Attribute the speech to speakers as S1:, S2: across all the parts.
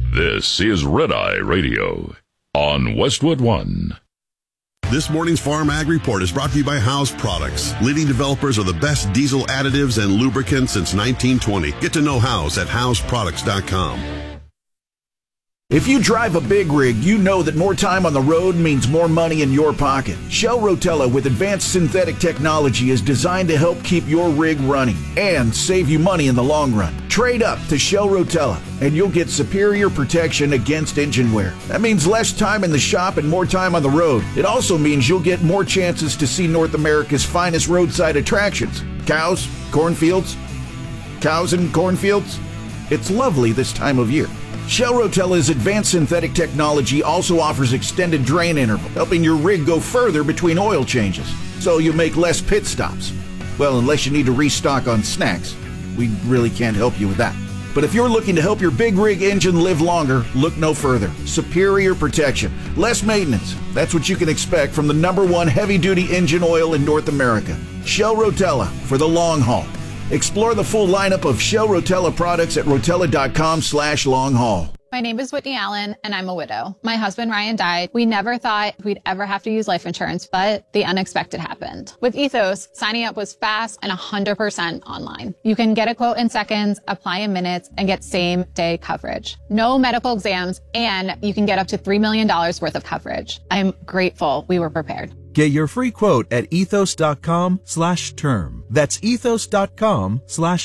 S1: This is Red Eye Radio on Westwood One.
S2: This morning's Farm Ag Report is brought to you by House Products, leading developers of the best diesel additives and lubricants since 1920. Get to know House at houseproducts.com.
S3: If you drive a big rig, you know that more time on the road means more money in your pocket. Shell Rotella with advanced synthetic technology is designed to help keep your rig running and save you money in the long run. Trade up to Shell Rotella and you'll get superior protection against engine wear. That means less time in the shop and more time on the road. It also means you'll get more chances to see North America's finest roadside attractions. Cows, cornfields, cows and cornfields. It's lovely this time of year. Shell Rotella's advanced synthetic technology also offers extended drain interval, helping your rig go further between oil changes, so you make less pit stops. Well, unless you need to restock on snacks. We really can't help you with that. But if you're looking to help your big rig engine live longer, look no further. Superior protection, less maintenance. That's what you can expect from the #1 heavy-duty engine oil in North America. Shell Rotella for the long haul. Explore the full lineup of Shell Rotella products at rotella.com/long haul.
S4: My name is Whitney Allen, and I'm a widow. My husband, Ryan, died. We never thought we'd ever have to use life insurance, but the unexpected happened. With Ethos, signing up was fast and 100% online. You can get a quote in seconds, apply in minutes, and get same-day coverage. No medical exams, and you can get up to $3 million worth of coverage. I'm grateful we were prepared.
S5: Get your free quote at ethos.com/term. That's ethos.com/.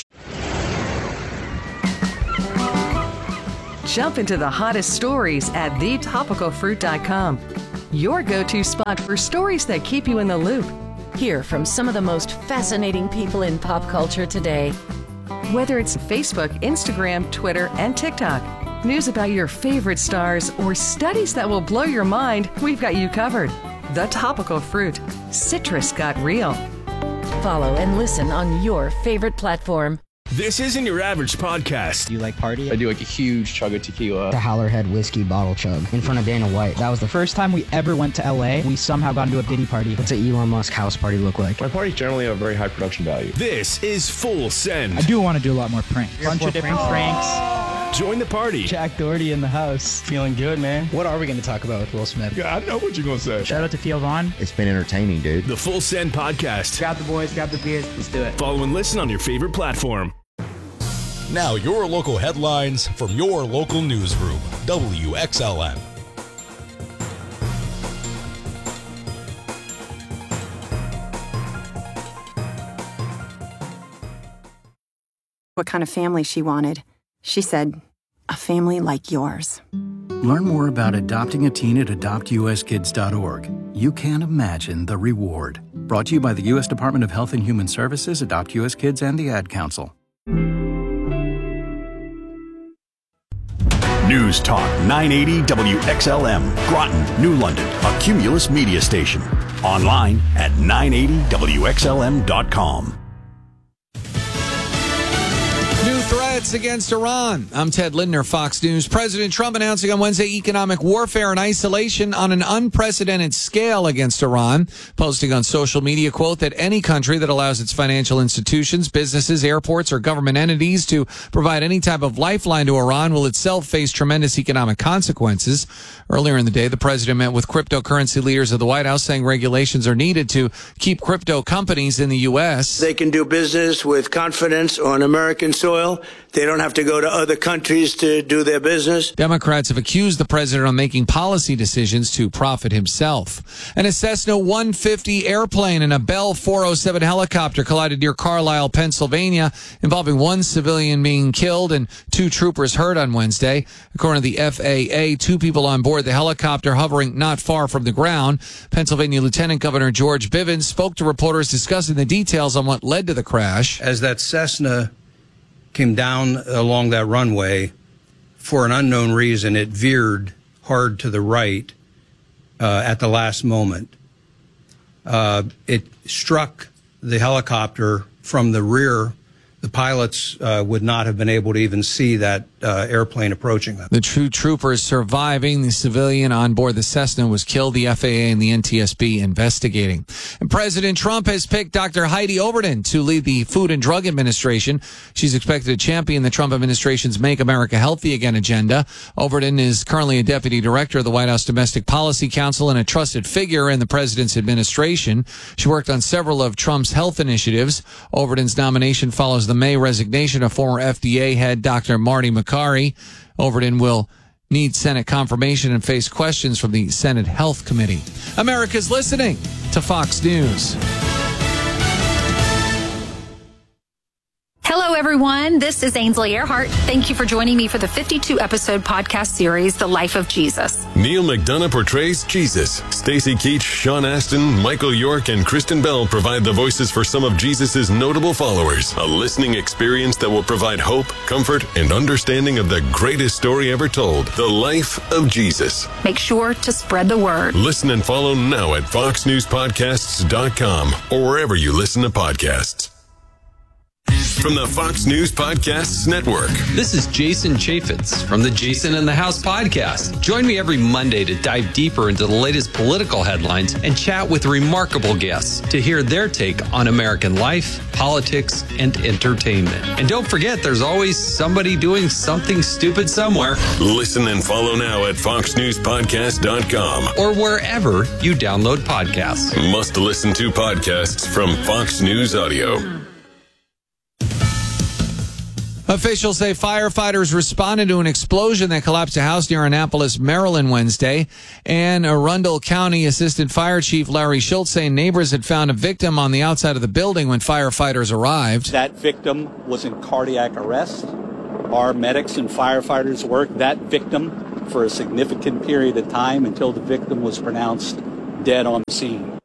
S6: Jump into the hottest stories at thetopicalfruit.com. Your go-to spot for stories that keep you in the loop.
S7: Hear from some of the most fascinating people in pop culture today.
S6: Whether it's Facebook, Instagram, Twitter, and TikTok, news about your favorite stars, or studies that will blow your mind, we've got you covered. The Topical Fruit. Citrus got real.
S7: Follow and listen on your favorite platform.
S8: This isn't your average podcast.
S9: Do you like party?
S10: I do like a huge chug of tequila.
S9: The Howlerhead whiskey bottle chug in front of Dana White. That was the first time we ever went to LA. We somehow got into a Diddy party. What's an Elon Musk house party look like?
S10: My parties generally have very high production value.
S8: This is Full Send.
S11: I do want to do a lot more pranks.
S9: Bunch of different pranks.
S8: Join the party.
S9: Jack Doherty in the house.
S10: Feeling good, man.
S9: What are we going to talk about with Will Smith?
S8: Yeah, I know what you're going to say.
S11: Shout out to Theo Vaughn.
S12: It's been entertaining, dude.
S8: The Full Send podcast.
S9: Grab the boys, grab the beers. Let's do it.
S8: Follow and listen on your favorite platform.
S13: Now your local headlines from your local newsroom. WXLN.
S14: What kind of family she wanted. She said, a family like yours.
S15: Learn more about adopting a teen at adoptuskids.org. You can't imagine the reward. Brought to you by the U.S. Department of Health and Human Services, Adopt U.S. Kids, and the Ad Council.
S16: News Talk 980 WXLM, Groton, New London, a Cumulus media station. Online at 980WXLM.com.
S17: New threats against Iran. I'm Ted Lindner, Fox News. President Trump announcing on Wednesday economic warfare and isolation on an unprecedented scale against Iran, posting on social media, quote, that any country that allows its financial institutions, businesses, airports, or government entities to provide any type of lifeline to Iran will itself face tremendous economic consequences. Earlier in the day, the president met with cryptocurrency leaders of the White House, saying regulations are needed to keep crypto companies in the U.S.
S18: They can do business with confidence on American soil. They don't have to go to other countries to do their business.
S17: Democrats have accused the president of making policy decisions to profit himself. And a Cessna 150 airplane and a Bell 407 helicopter collided near Carlisle, Pennsylvania, involving one civilian being killed and two troopers hurt on Wednesday. According to the FAA, two people on board the helicopter hovering not far from the ground. Pennsylvania Lieutenant Governor George Bivens spoke to reporters discussing the details on what led to the crash.
S19: As that Cessna came down along that runway, for an unknown reason, it veered hard to the right at the last moment. It struck the helicopter from the rear. The pilots would not have been able to even see that airplane approaching them.
S17: The two troopers surviving. The civilian on board the Cessna was killed. The FAA and the NTSB investigating. And President Trump has picked Dr. Heidi Overton to lead the Food and Drug Administration. She's expected to champion the Trump administration's Make America Healthy Again agenda. Overton is currently a deputy director of the White House Domestic Policy Council and a trusted figure in the president's administration. She worked on several of Trump's health initiatives. Overton's nomination follows the May resignation of former FDA head Dr. Marty Makary. Overton will need Senate confirmation and face questions from the Senate Health Committee. America's listening to Fox News.
S12: Hello, everyone. This is Ainsley Earhart. Thank you for joining me for the 52-episode podcast series, The Life of Jesus.
S20: Neil McDonough portrays Jesus. Stacy Keach, Sean Astin, Michael York, and Kristen Bell provide the voices for some of Jesus' notable followers. A listening experience that will provide hope, comfort, and understanding of the greatest story ever told, The Life of Jesus.
S12: Make sure to spread the word.
S20: Listen and follow now at foxnewspodcasts.com or wherever you listen to podcasts. From the Fox News Podcasts Network.
S21: This is Jason Chaffetz from the Jason in the House podcast. Join me every Monday to dive deeper into the latest political headlines and chat with remarkable guests to hear their take on American life, politics, and entertainment. And don't forget, there's always somebody doing something stupid somewhere.
S20: Listen and follow now at foxnewspodcast.com
S21: or wherever you download podcasts.
S20: Must listen to podcasts from Fox News Audio.
S17: Officials say firefighters responded to an explosion that collapsed a house near Annapolis, Maryland, Wednesday. And Arundel County Assistant Fire Chief Larry Schultz saying neighbors had found a victim on the outside of the building when firefighters arrived.
S22: That victim was in cardiac arrest. Our medics and firefighters worked that victim for a significant period of time until the victim was pronounced dead on the scene.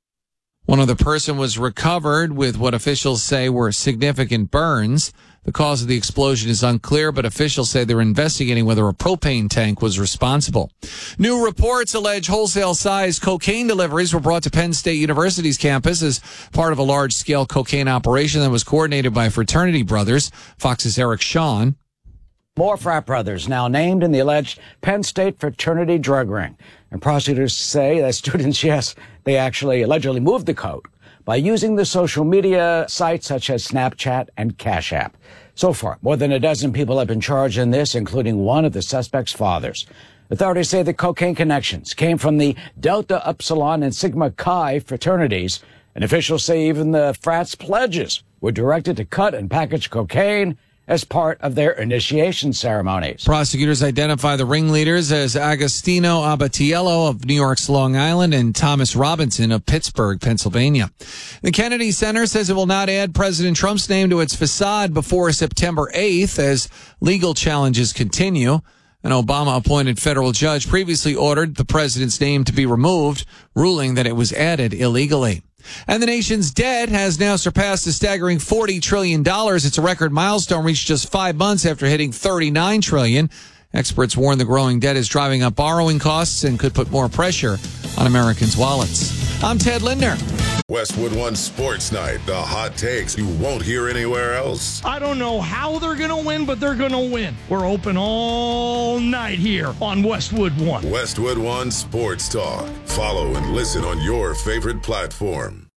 S17: One other person was recovered with what officials say were significant burns. The cause of the explosion is unclear, but officials say they're investigating whether a propane tank was responsible. New reports allege wholesale-sized cocaine deliveries were brought to Penn State University's campus as part of a large-scale cocaine operation that was coordinated by fraternity brothers. Fox's Eric Shawn.
S23: More frat brothers now named in the alleged Penn State fraternity drug ring. And prosecutors say that students, yes, they actually allegedly moved the coke by using the social media sites such as Snapchat and Cash App. So far, more than a dozen people have been charged in this, including one of the suspect's fathers. Authorities say the cocaine connections came from the Delta Upsilon and Sigma Chi fraternities, and officials say even the frats' pledges were directed to cut and package cocaine as part of their initiation ceremonies.
S17: Prosecutors identify the ringleaders as Agostino Abatiello of New York's Long Island and Thomas Robinson of Pittsburgh, Pennsylvania. The Kennedy Center says it will not add President Trump's name to its facade before September 8th as legal challenges continue. An Obama-appointed federal judge previously ordered the president's name to be removed, ruling that it was added illegally. And the nation's debt has now surpassed a staggering $40 trillion. It's a record milestone reached just 5 months after hitting $39 trillion. Experts warn the growing debt is driving up borrowing costs and could put more pressure on Americans' wallets. I'm Ted Lindner.
S24: Westwood One Sports Night, the hot takes you won't hear anywhere else.
S25: I don't know how they're going to win, but they're going to win. We're open all night here on Westwood One.
S24: Westwood One Sports Talk. Follow and listen on your favorite platform.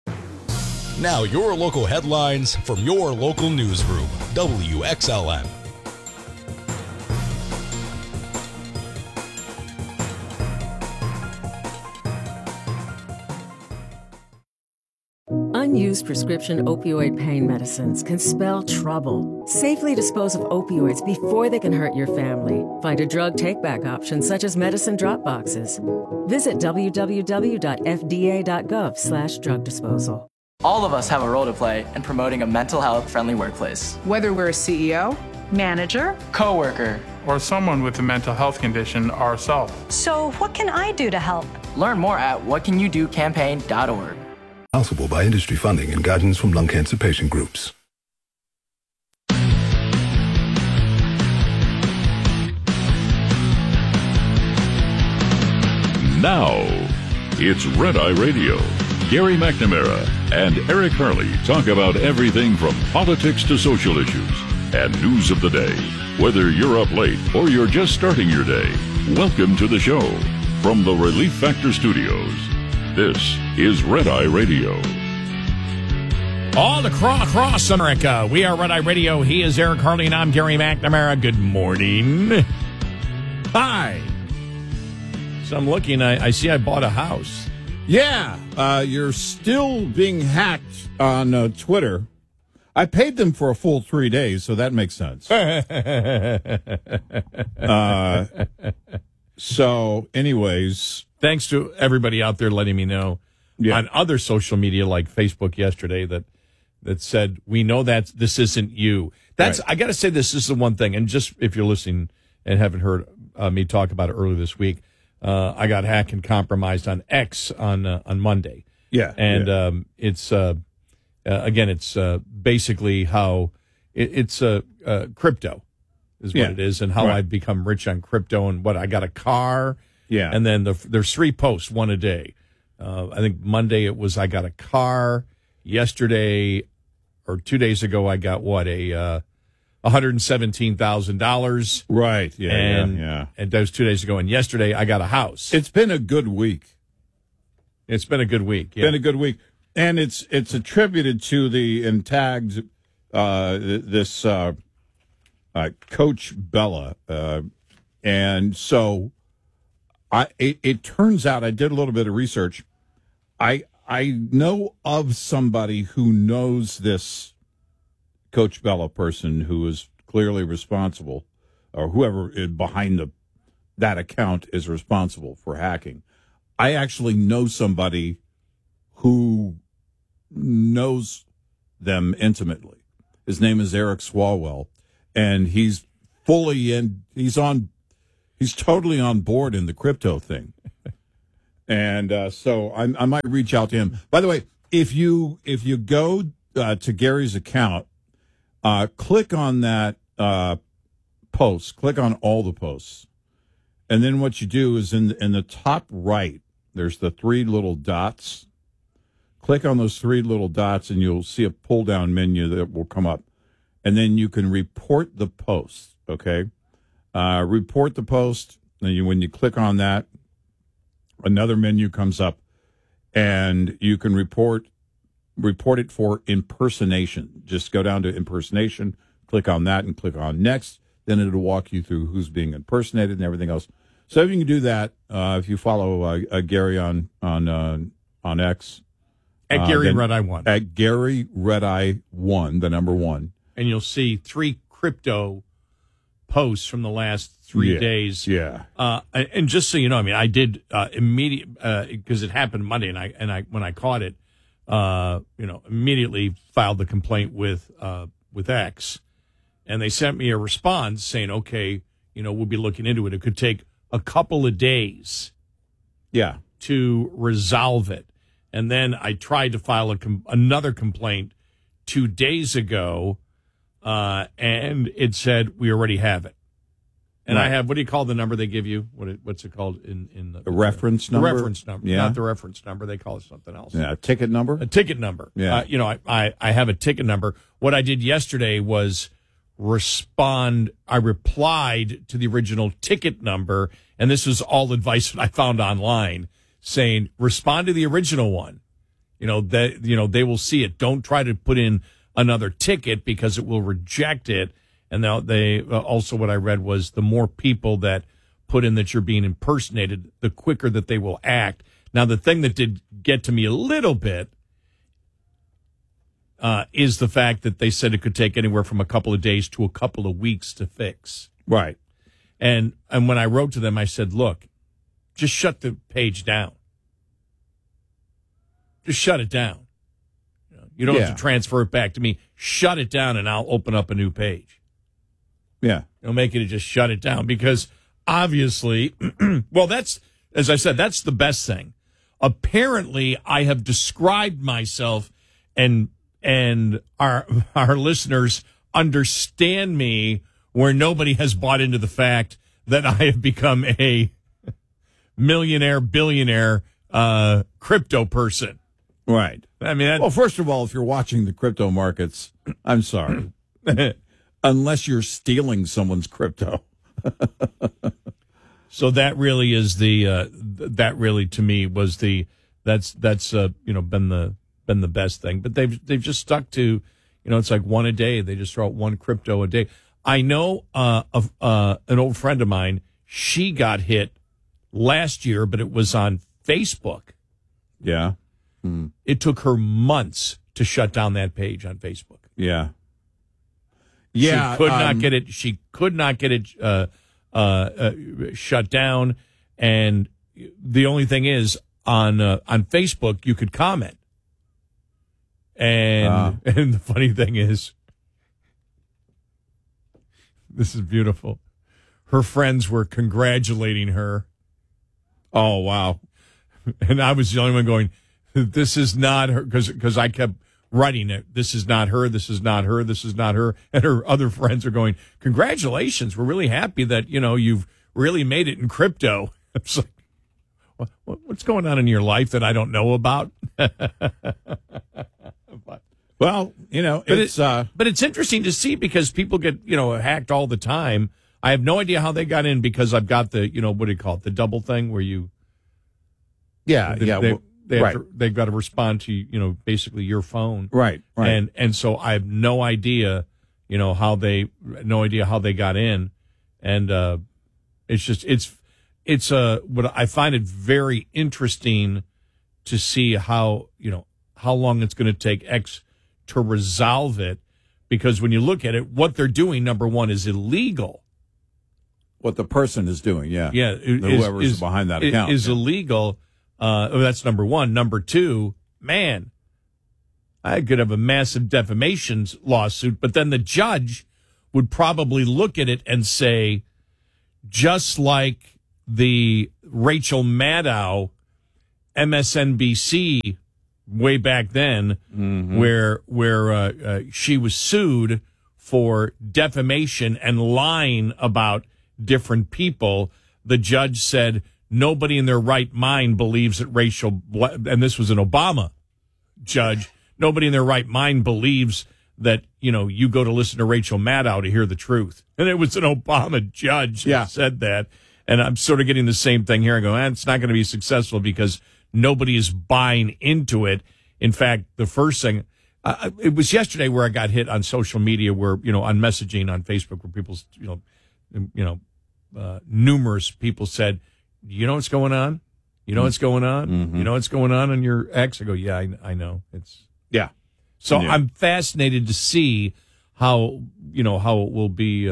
S13: Now your local headlines from your local newsroom, WXLN.
S7: Unused prescription opioid pain medicines can spell trouble. Safely dispose of opioids before they can hurt your family. Find a drug take-back option such as medicine drop boxes. Visit www.fda.gov/drug disposal.
S26: All of us have a role to play in promoting a mental health-friendly workplace.
S27: Whether we're a CEO, manager,
S26: coworker,
S28: or someone with a mental health condition ourselves.
S29: So what can I do to help?
S26: Learn more at whatcanyoudocampaign.org.
S30: Possible by industry funding and guidance from lung cancer patient groups.
S1: Now, it's Red Eye Radio. Gary McNamara and Eric Harley talk about everything from politics to social issues. and news of the day. Whether you're up late or you're just starting your day, welcome to the show. From the Relief Factor Studios, this is Red Eye Radio.
S2: All across America, we are Red Eye Radio. He is Eric Harley, and I'm Gary McNamara. Good morning. Hi. So I'm looking, I see I bought a house.
S3: Yeah, you're still being hacked on Twitter. I paid them for a full 3 days, so that makes sense. So, anyways.
S2: Thanks to everybody out there letting me know on other social media like Facebook yesterday that said, we know that this isn't you. That's right. I got to say, this is the one thing, and just if you're listening and haven't heard me talk about it earlier this week, I got hacked and compromised on X on Monday.
S3: Yeah.
S2: And it's, again, it's basically how it's crypto is what it is, and how I've become rich on crypto, and what I got a car.
S3: Yeah.
S2: And then there's 3 posts, one a day. I think Monday it was I got a car. Yesterday or 2 days ago, I got $117,000.
S3: Right. Yeah.
S2: And that was 2 days ago. And yesterday, I got a house.
S3: It's been a good week.
S2: It's been a good week. Yeah.
S3: Been a good week, and it's attributed to and tagged this Coach Bella, and so it turns out I did a little bit of research. I know of somebody who knows this Coach Bella person who is clearly responsible, or whoever behind that account is responsible for hacking. I actually know somebody who knows them intimately. His name is Eric Swalwell, and he's totally on board in the crypto thing. And so I might reach out to him. By the way, if you go to Gary's account, click on that post. Click on all the posts, and then what you do is in the top right, there's the 3 little dots. Click on those 3 little dots, and you'll see a pull-down menu that will come up, and then you can report the post. Okay, report the post, and when you click on that, another menu comes up, and you can report it for impersonation. Just go down to impersonation, click on that, and click on next. Then it'll walk you through who's being impersonated and everything else. So if you can do that, if you follow Gary on X,
S2: at Gary Red Eye 1,
S3: at Gary Red Eye 1, the number 1,
S2: and you'll see 3 crypto posts from the last 3 days.
S3: Yeah.
S2: And just so you know, I mean, I did immediate because it happened Monday, and I when I caught it, immediately filed the complaint with X, and they sent me a response saying, okay, we'll be looking into it. It could take a couple of days.
S3: Yeah.
S2: To resolve it, and then I tried to file another complaint 2 days ago, and it said we already have it. And I have, what do you call the number they give you? What's it called in the
S3: reference number?
S2: The reference number, not the reference number. They call it something else.
S3: Yeah, a ticket number.
S2: A ticket number.
S3: Yeah.
S2: I have a ticket number. What I did yesterday was respond. I replied to the original ticket number, and this was all advice that I found online, saying respond to the original one. They will see it. Don't try to put in another ticket because it will reject it. And now they also, what I read was the more people that put in that you're being impersonated, the quicker that they will act. Now, the thing that did get to me a little bit is the fact that they said it could take anywhere from a couple of days to a couple of weeks to fix.
S3: Right.
S2: And when I wrote to them, I said, look, just shut the page down. Just shut it down. You don't have to transfer it back to me. Shut it down, and I'll open up a new page.
S3: Yeah.
S2: Make it just shut it down, because obviously, well, that's, as I said, that's the best thing. Apparently, I have described myself, and our listeners understand me, where nobody has bought into the fact that I have become a millionaire, billionaire, crypto person.
S3: Right.
S2: I mean,
S3: well, first of all, if you're watching the crypto markets, I'm sorry. unless you're stealing someone's crypto.
S2: So that really is that really to me was that's been the best thing. But they've just stuck to, it's like one a day. They just throw out one crypto a day. I know of an old friend of mine. She got hit last year, but it was on Facebook.
S3: Yeah.
S2: It took her months to shut down that page on Facebook.
S3: Yeah. Yeah.
S2: She could not get it. She could not get it shut down. And the only thing is on Facebook, you could comment. And the funny thing is, this is beautiful. Her friends were congratulating her.
S3: Oh, wow.
S2: And I was the only one going, this is not her, because I kept writing it. This is not her. This is not her. This is not her. And her other friends are going, congratulations. We're really happy that, you've really made it in crypto. It's like, what's going on in your life that I don't know about?
S3: Well,
S2: but it's interesting to see because people get, hacked all the time. I have no idea how they got in because I've got the, what do you call it? The double thing where you. They've got to respond to, basically your phone.
S3: Right.
S2: And so I have no idea, how they got in. And, it's what I find it very interesting to see how long it's going to take X to resolve it, because when you look at it, what they're doing, number one, is illegal.
S3: What the person is doing, yeah.
S2: Whoever's
S3: behind that account
S2: is illegal. That's number one. Number two, man, I could have a massive defamation lawsuit, but then the judge would probably look at it and say, just like the Rachel Maddow MSNBC way back then, where she was sued for defamation and lying about different people, the judge said nobody in their right mind believes that Rachel, and this was an Obama judge, nobody in their right mind believes that, you go to listen to Rachel Maddow to hear the truth. And it was an Obama judge that said that. And I'm sort of getting the same thing here. I go, it's not going to be successful because nobody is buying into it. In fact, the first thing, it was yesterday where I got hit on social media where, on messaging on Facebook where people, numerous people said, you know what's going on? You know what's going on?
S3: Mm-hmm.
S2: You know what's going on your ex? I go, yeah, I know. So I'm fascinated to see how it will be,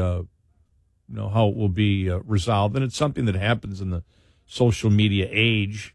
S2: resolved. And it's something that happens in the social media age,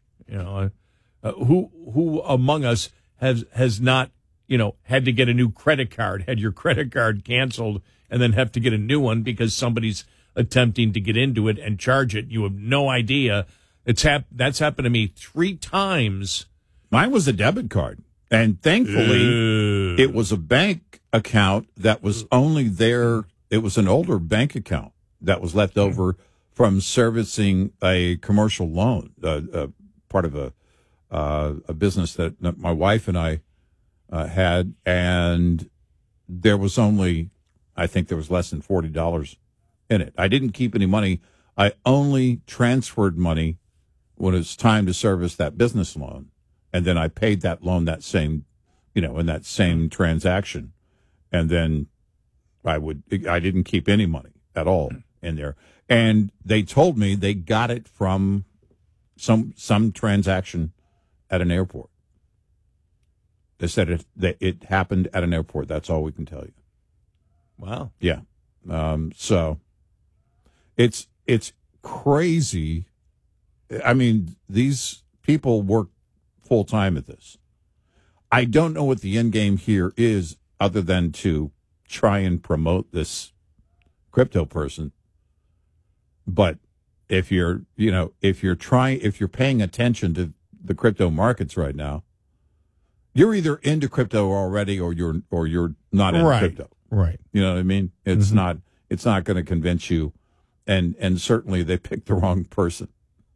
S2: who among us has not, had to get a new credit card, had your credit card canceled and then have to get a new one because somebody's attempting to get into it and charge it. You have no idea. That's happened to me 3 times.
S3: Mine was a debit card. And thankfully, it was a bank account that was only there. It was an older bank account that was left over from servicing a commercial loan, part of a business that my wife and I had. And there was only, I think there was less than $40 in it. I didn't keep any money. I only transferred money when it was time to service that business loan. And then I paid that loan that same, in that same transaction. And then I didn't keep any money at all in there. And they told me they got it from some transaction at an airport. They said it happened at an airport. That's all we can tell you.
S2: Wow.
S3: Yeah. So it's crazy. I mean, these people work full time at this. I don't know what the end game here is other than to try and promote this crypto person. But if you're paying attention to the crypto markets right now, you're either into crypto already or you're not into crypto.
S2: Right.
S3: You know what I mean? It's not going to convince you. And certainly they picked the wrong person.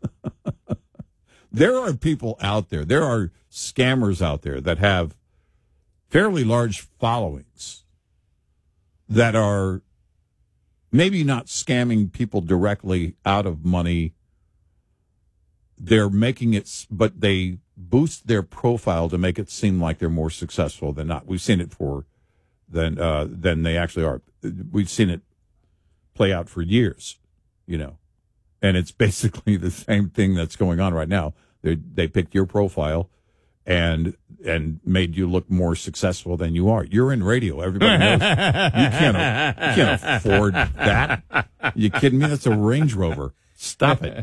S3: There are people out there. There are scammers out there that have fairly large followings that are maybe not scamming people directly out of money. They're making it, but they boost their profile to make it seem like they're more successful than not. We've seen it than they actually are. We've seen it play out for years, and it's basically the same thing that's going on right now. They picked your profile and made you look more successful than you are. You're in radio. Everybody knows. You can't afford that. You kidding me? That's a Range Rover. Stop it.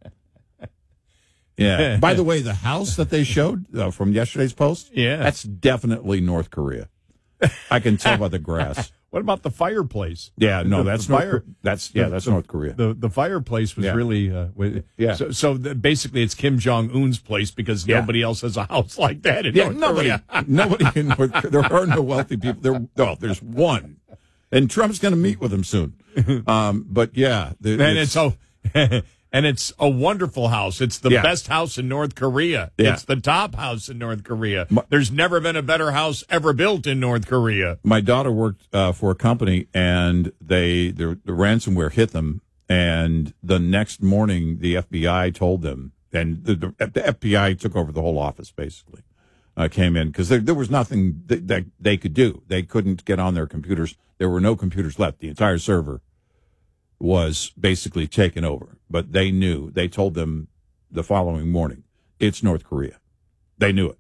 S3: Yeah. By the way, the house that they showed from yesterday's post, that's definitely North Korea. I can tell by the grass.
S2: What about the fireplace?
S3: Yeah, no, that's North Korea.
S2: The fireplace was really So basically, it's Kim Jong Un's place because nobody else has a house like that in North Korea.
S3: Nobody in North Korea. There are no wealthy people. There's one, and Trump's going to meet with him soon. But yeah,
S2: and it's a wonderful house. It's the best house in North Korea.
S3: Yeah.
S2: It's the top house in North Korea. There's never been a better house ever built in North Korea.
S3: My daughter worked for a company, and the ransomware hit them. And the next morning, the FBI told them, and the FBI took over the whole office, basically, came in, because there was nothing that they could do. They couldn't get on their computers. There were no computers left. The entire server was basically taken over. But they knew. They told them the following morning, it's North Korea. They knew it.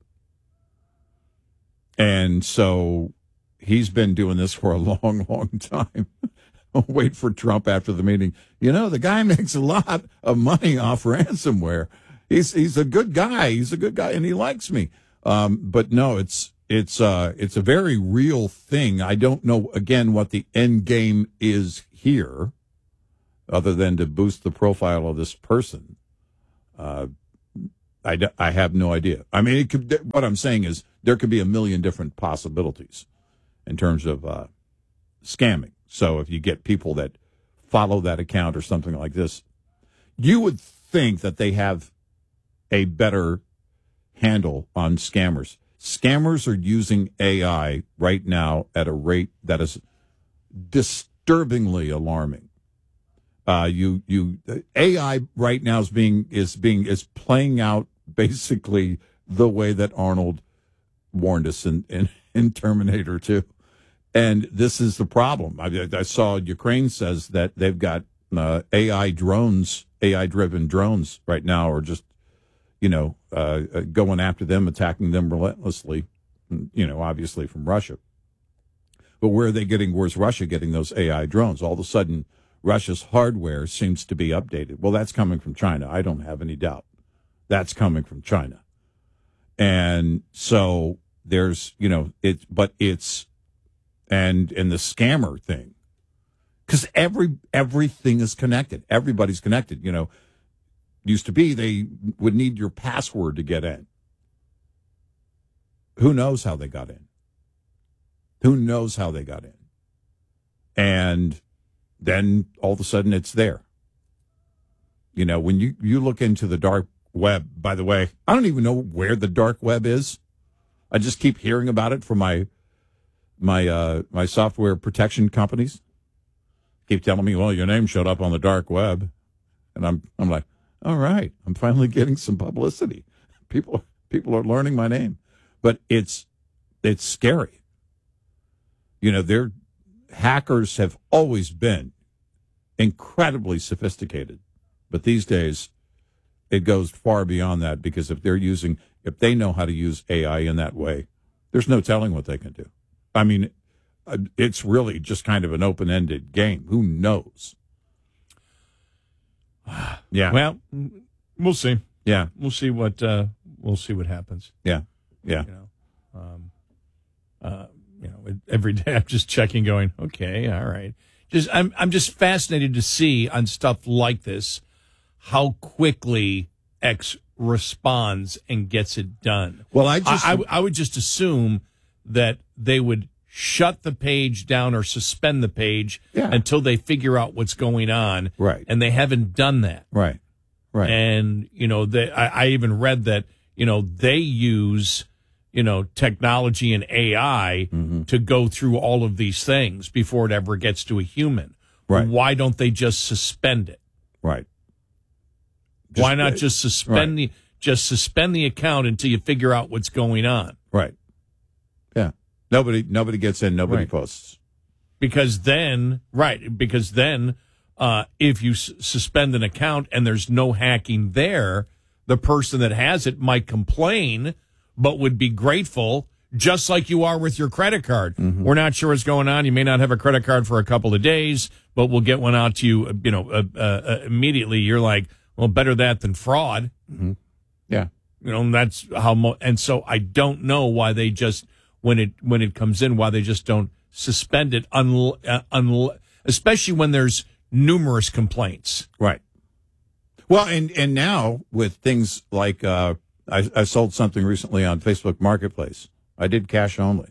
S3: And so he's been doing this for a long, long time. Wait for Trump after the meeting. The guy makes a lot of money off ransomware. He's a good guy. He's a good guy, and he likes me. But no, it's a very real thing. I don't know, again, what the end game is here, other than to boost the profile of this person. I have no idea. I mean, what I'm saying is there could be a million different possibilities in terms of scamming. So if you get people that follow that account or something like this, you would think that they have a better handle on scammers. Scammers are using AI right now at a rate that is disturbingly alarming. AI right now is playing out basically the way that Arnold warned us in Terminator 2. And this is the problem. I saw Ukraine says that they've got AI-driven drones right now, are just, going after them, attacking them relentlessly, obviously from Russia. But where's Russia getting those AI drones? All of a sudden, Russia's hardware seems to be updated. Well, that's coming from China. I don't have any doubt. That's coming from China. And so there's, and the scammer thing, because everything is connected. Everybody's connected. Used to be they would need your password to get in. Who knows how they got in? And then all of a sudden it's there. When you look into the dark web, by the way, I don't even know where the dark web is. I just keep hearing about it from my software protection companies. Keep telling me, well, your name showed up on the dark web. And I'm like, all right, I'm finally getting some publicity. People are learning my name. But it's scary. Their hackers have always been incredibly sophisticated. But these days, it goes far beyond that, because if they know how to use AI in that way, there's no telling what they can do. I mean, it's really just kind of an open-ended game. Who knows? Yeah.
S2: Well, we'll see.
S3: Yeah.
S2: We'll see what happens.
S3: Yeah. Yeah.
S2: Every day I'm just checking, going, okay, all right. I'm just fascinated to see on stuff like this how quickly X responds and gets it done.
S3: Well,
S2: I would just assume that they would shut the page down or suspend the page until they figure out what's going on.
S3: Right.
S2: And they haven't done that.
S3: Right. Right.
S2: And, I even read that, they use, technology and AI to go through all of these things before it ever gets to a human.
S3: Right.
S2: Why don't they just suspend it?
S3: Right.
S2: Why not just suspend the account until you figure out what's going on?
S3: Right. Yeah. Nobody gets in. Nobody posts.
S2: Because then, if you suspend an account and there's no hacking there, the person that has it might complain, but would be grateful, just like you are with your credit card.
S3: Mm-hmm.
S2: We're not sure what's going on. You may not have a credit card for a couple of days, but we'll get one out to you, immediately. You're like, well, better that than fraud.
S3: Mm-hmm. Yeah.
S2: That's how, and so I don't know why they just, when it comes in, why they just don't suspend it, especially when there's numerous complaints.
S3: Right. Well, and now with things like, I sold something recently on Facebook Marketplace. I did cash only.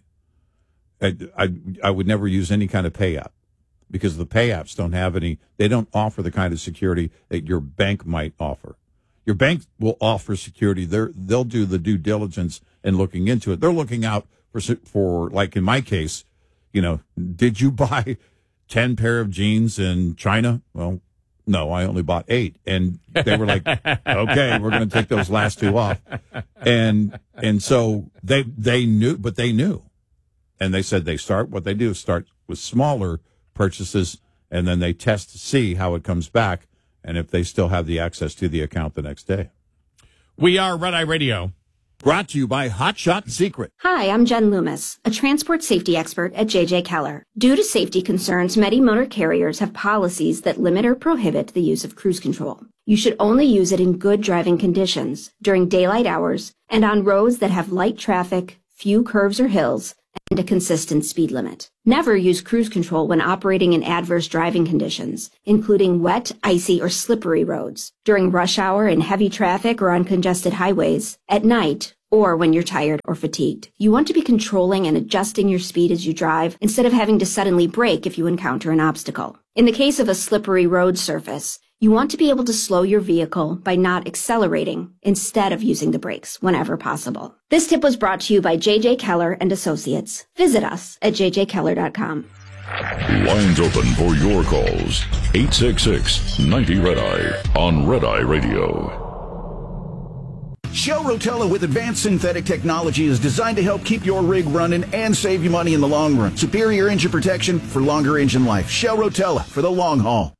S3: I would never use any kind of pay app because the pay apps they don't offer the kind of security that your bank might offer. Your bank will offer security. They'll do the due diligence in looking into it. They're looking out for like in my case, did you buy 10 pair of jeans in China? Well, no, I only bought 8. And they were like, okay, we're going to take those last 2 off. And so they knew, but they knew. And they said what they do is start with smaller purchases, and then they test to see how it comes back and if they still have the access to the account the next day.
S2: We are Red Eye Radio.
S3: Brought to you by Hot Shot Secret.
S4: Hi, I'm Jen Loomis, a transport safety expert at J.J. Keller. Due to safety concerns, many motor carriers have policies that limit or prohibit the use of cruise control. You should only use it in good driving conditions, during daylight hours, and on roads that have light traffic, few curves or hills, and a consistent speed limit. Never use cruise control when operating in adverse driving conditions, including wet, icy, or slippery roads, during rush hour in heavy traffic or on congested highways, at night, or when you're tired or fatigued. You want to be controlling and adjusting your speed as you drive instead of having to suddenly brake if you encounter an obstacle. In the case of a slippery road surface, you want to be able to slow your vehicle by not accelerating instead of using the brakes whenever possible. This tip was brought to you by J.J. Keller and Associates. Visit us at jjkeller.com.
S1: Lines open for your calls. 866-90-RED-EYE on Red Eye Radio.
S5: Shell Rotella with advanced synthetic technology is designed to help keep your rig running and save you money in the long run. Superior engine protection for longer engine life. Shell Rotella for the long haul.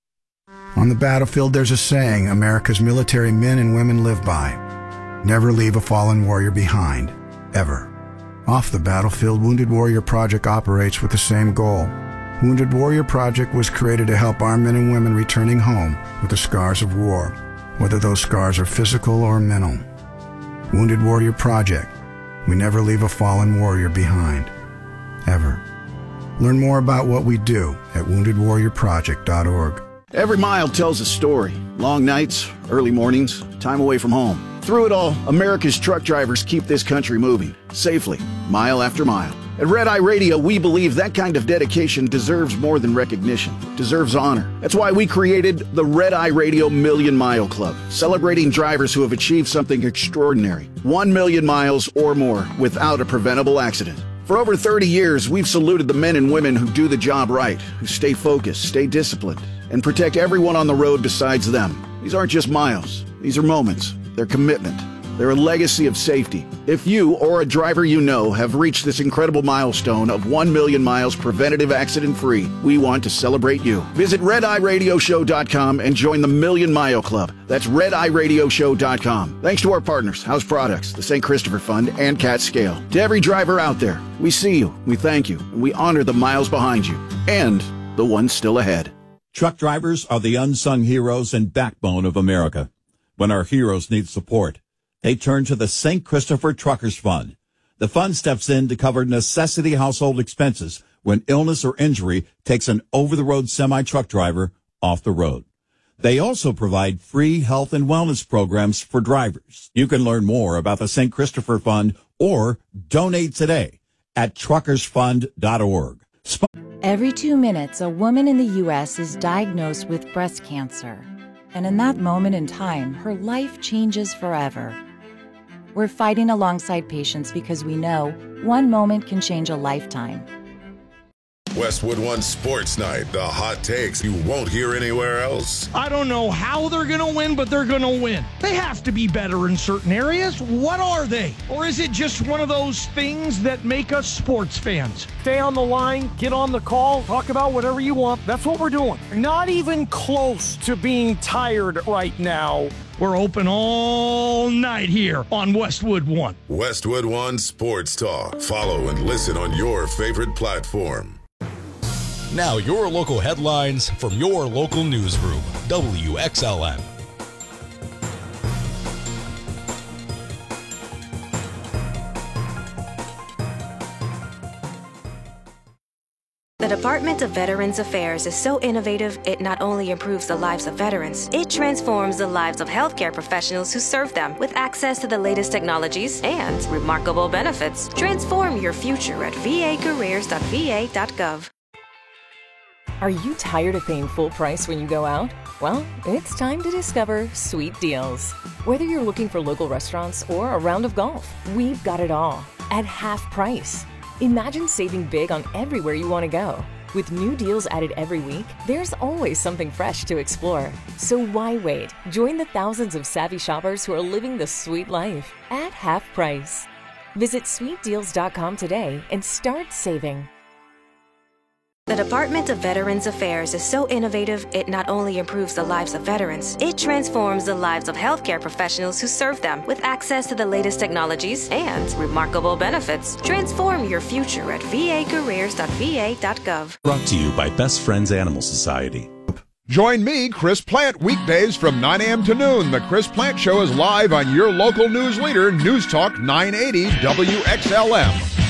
S6: On the battlefield, there's a saying America's military men and women live by. Never leave a fallen warrior behind, ever. Off the battlefield, Wounded Warrior Project operates with the same goal. Wounded Warrior Project was created to help our men and women returning home with the scars of war, whether those scars are physical or mental. Wounded Warrior Project. We never leave a fallen warrior behind, ever. Learn more about what we do at woundedwarriorproject.org.
S5: Every mile tells a story. Long nights, early mornings, time away from home. Through it all, America's truck drivers keep this country moving, safely, mile after mile. At Red Eye Radio, we believe that kind of dedication deserves more than recognition, deserves honor. That's why we created the Red Eye Radio Million Mile Club, celebrating drivers who have achieved something extraordinary. 1 million miles or more without a preventable accident. For over 30 years, we've saluted the men and women who do the job right, who stay focused, stay disciplined, and protect everyone on the road besides them. These aren't just miles. These are moments. They're commitment. They're a legacy of safety. If you or a driver you know have reached this incredible milestone of 1 million miles preventative accident-free, we want to celebrate you. Visit RedEyeRadioShow.com and join the Million Mile Club. That's RedEyeRadioShow.com. Thanks to our partners, House Products, the St. Christopher Fund, and Cat Scale. To every driver out there, we see you, we thank you, and we honor the miles behind you and the ones still ahead.
S3: Truck drivers are the unsung heroes and backbone of America. When our heroes need support, they turn to the St. Christopher Truckers Fund. The fund steps in to cover necessity household expenses when illness or injury takes an over-the-road semi-truck driver off the road. They also provide free health and wellness programs for drivers. You can learn more about the St. Christopher Fund or donate today at truckersfund.org.
S8: Every 2 minutes, a woman in the U.S. is diagnosed with breast cancer. And in that moment in time, her life changes forever. We're fighting alongside patients because we know one moment can change a lifetime.
S24: Westwood One Sports Night, the hot takes you won't hear anywhere else.
S25: I don't know how they're going to win, but they're going to win. They have to be better in certain areas. What are they? Or is it just one of those things that make us sports fans? Stay on the line, get on the call, talk about whatever you want. That's what we're doing. Not even close to being tired right now. We're open all night here on Westwood One.
S24: Westwood One Sports Talk. Follow and listen on your favorite platform.
S13: Now your local headlines from your local newsroom, WXLN.
S9: The Department of Veterans Affairs is so innovative, it not only improves the lives of veterans, it transforms the lives of healthcare professionals who serve them with access to the latest technologies and remarkable benefits. Transform your future at vacareers.va.gov.
S7: Are you tired of paying full price when you go out? Well, it's time to discover Sweet Deals. Whether you're looking for local restaurants or a round of golf, we've got it all at half price. Imagine saving big on everywhere you want to go. With new deals added every week, there's always something fresh to explore. So why wait? Join the thousands of savvy shoppers who are living the sweet life at half price. Visit sweetdeals.com today and start saving.
S9: The Department of Veterans Affairs is so innovative, it not only improves the lives of veterans, it transforms the lives of healthcare professionals who serve them with access to the latest technologies and remarkable benefits. Transform your future at vacareers.va.gov.
S10: Brought to you by Best Friends Animal Society.
S11: Join me, Chris Plant, weekdays from 9 a.m. to noon. The Chris Plant Show is live on your local news leader, News Talk 980 WXLM.